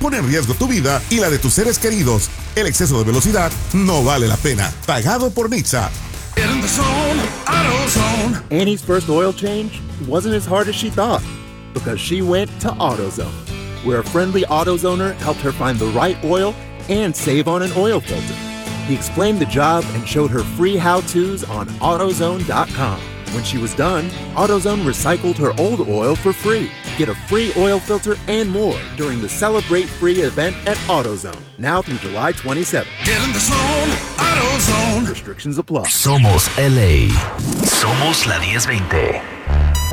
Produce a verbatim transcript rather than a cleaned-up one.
pone en riesgo tu vida y la de tus seres queridos. El exceso de velocidad no vale la pena. Pagado por Nitsa. In the zone, AutoZone. Annie's first oil change wasn't as hard as she thought because she went to AutoZone, where a friendly AutoZoner helped her find the right oil and save on an oil filter. He explained the job and showed her free how-tos on AutoZone dot com. When she was done, AutoZone recycled her old oil for free. Get a free oil filter and more during the Celebrate Free event at AutoZone, now through July twenty-seventh. Get in the zone, AutoZone. Restrictions apply. Somos L A. Somos la diez veinte.